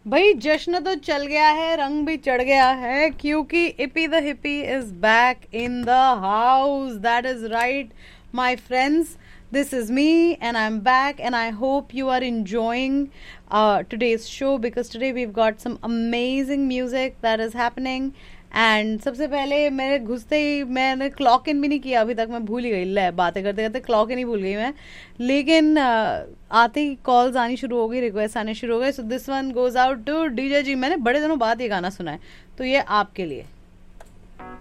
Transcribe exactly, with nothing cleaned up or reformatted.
भाई जश्न तो चल गया है, रंग भी चढ़ गया है, क्योंकि EP the hippie is back in the house. That is right my friends. This is me and I'm back and I hope you are enjoying uh, today's show because today we've got some amazing music that is happening. And सबसे पहले मेरे घुसते ही मैंने clock in भी नहीं किया अभी तक, मैं भूल ही गई. ले बातें करते करते क्लॉक इन ही भूल गई मैं. लेकिन uh, आते ही कॉल्स आनी शुरू हो गई, रिक्वेस्ट आने शुरू हो गए. So this one goes out two DJ जी. मैंने बड़े दिनों बाद ये गाना सुना है, तो ये आपके लिए.